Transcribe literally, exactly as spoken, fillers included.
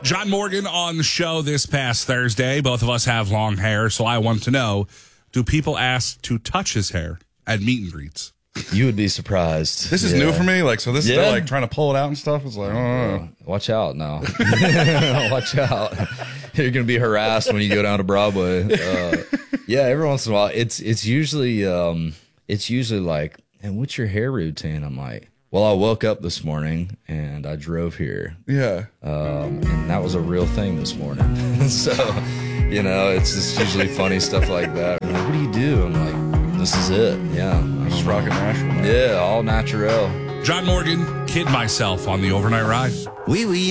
John Morgan on the show this past Thursday. Both of us have long hair, so I want to know, do people ask to touch his hair at meet and greets? You would be surprised. This is yeah. new for me. Like, so this Yeah. is they're like trying to pull it out and stuff. It's like, oh. Watch out now. Watch out. You're going to be harassed when you go down to Broadway. Uh, yeah, every once in a while. It's it's usually um, it's usually like, and what's your hair routine? I'm like, well, I woke up this morning and I drove here. Yeah. Um, and that was a real thing this morning. So, you know, it's just usually funny stuff like that. I'm like, what do you do? I'm like, this is it. Yeah. Just rocking natural. Yeah, all natural. John Morgan, Kid Myself on the Overnight Ride. Wee wee.